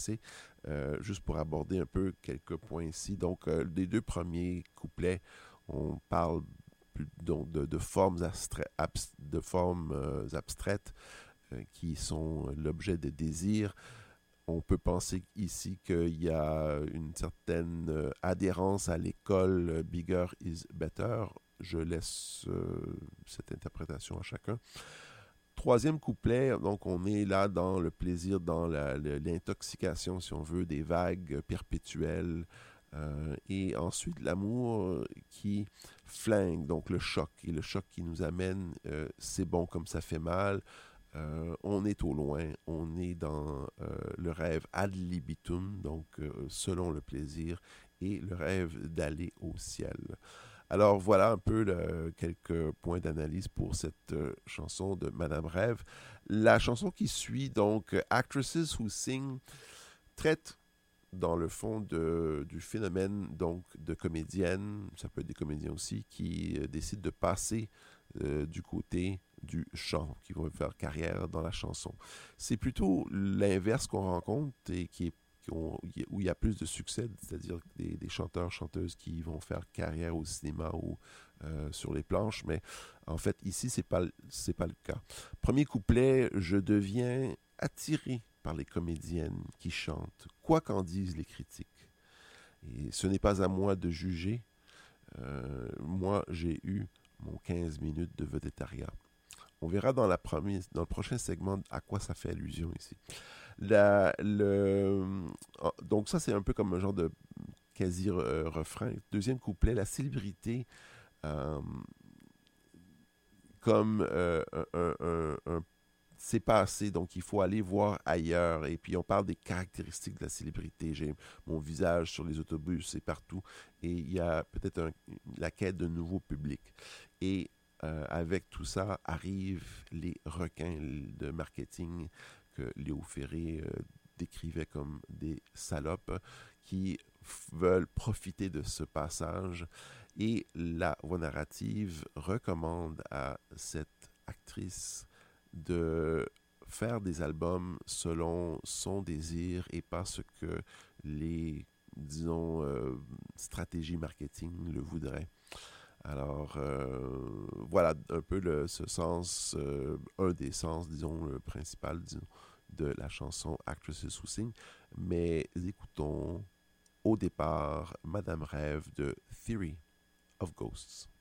passé, juste pour aborder un peu quelques points ici. Donc, les deux premiers couplets, on parle donc de formes, abstraites qui sont l'objet de désir. On peut penser ici qu'il y a une certaine adhérence à l'école Bigger is Better. Je laisse cette interprétation à chacun. Troisième couplet, donc on est là dans le plaisir, dans l'intoxication, si on veut, des vagues perpétuelles. Et ensuite, l'amour qui flingue, donc le choc. Et le choc qui nous amène, c'est bon comme ça fait mal. On est au loin, on est dans le rêve ad libitum, donc selon le plaisir, et le rêve d'aller au ciel. Alors voilà un peu quelques points d'analyse pour cette chanson de Madame Rêve. La chanson qui suit, donc Actresses Who Sing, traite dans le fond du phénomène donc de comédiennes, ça peut être des comédiens aussi, qui décident de passer du côté du chant, qui vont faire carrière dans la chanson. C'est plutôt l'inverse qu'on rencontre et où il y a plus de succès, c'est-à-dire des chanteurs, chanteuses qui vont faire carrière au cinéma ou sur les planches, mais en fait, ici, c'est pas le cas. Premier couplet, je deviens attiré par les comédiennes qui chantent, quoi qu'en disent les critiques. Et ce n'est pas à moi de juger. Moi, j'ai eu mon 15 minutes de vedettariat. On verra dans le prochain segment à quoi ça fait allusion ici. Donc ça, c'est un peu comme un genre de quasi-refrain. Deuxième couplet, la célébrité euh, comme c'est passé, donc il faut aller voir ailleurs. Et puis on parle des caractéristiques de la célébrité. J'ai mon visage sur les autobus et partout. Et il y a peut-être la quête d'un nouveau public. Et avec tout ça arrivent les requins de marketing que Léo Ferré décrivait comme des salopes qui veulent profiter de ce passage. Et la voix narrative recommande à cette actrice de faire des albums selon son désir et pas ce que les, disons, stratégies marketing le voudraient. Alors, voilà un peu ce sens, un des sens, disons, le principal, disons, de la chanson Actresses Who Sing. Mais écoutons au départ Madame Rêve de Theory of Ghosts.